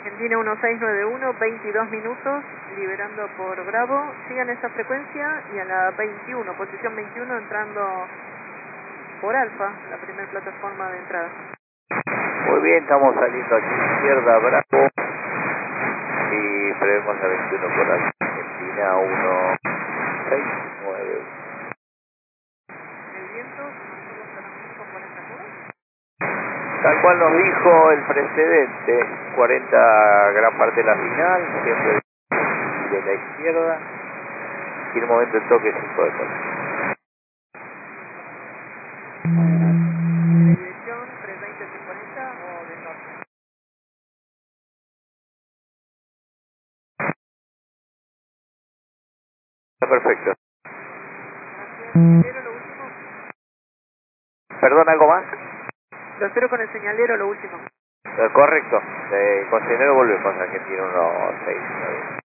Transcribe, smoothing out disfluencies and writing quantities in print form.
Argentina 1691, 22 minutos, liberando por Bravo. Sigan esa frecuencia y a la 21, posición 21, entrando por Alfa, la primera plataforma de entrada. Muy bien, estamos saliendo aquí izquierda Bravo y prevemos a 21 por Alfa. Argentina 1691. El viento se mantuvo hasta las 5:40 nudos. Tal cual nos dijo el precedente, 40 gran parte de la final, siempre de la izquierda, y en el momento del toque 5 de cola. ¿De dirección 320-140 o del norte? Está perfecto. Gracias. Señalero, lo último. ¿Perdón, algo más? Lo espero con el señalero, lo último. Correcto. Con señalero volvemos a Argentina 1691.